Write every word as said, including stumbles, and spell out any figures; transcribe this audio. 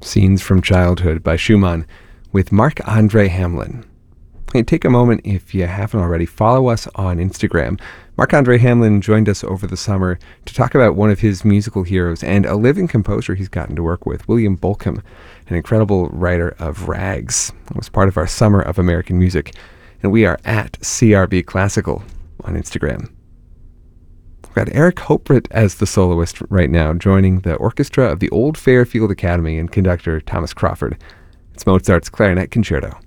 Scenes from Childhood by Schumann with Marc-Andre Hamelin. Hey, take a moment, if you haven't already, follow us on Instagram. Marc-Andre Hamelin joined us over the summer to talk about one of his musical heroes and a living composer he's gotten to work with, William Bolcom, an incredible writer of rags. It was part of our Summer of American Music, and we are at C R B Classical on Instagram. We've got Eric Hoprit as the soloist right now, joining the orchestra of the Old Fairfield Academy and conductor Thomas Crawford. It's Mozart's Clarinet Concerto.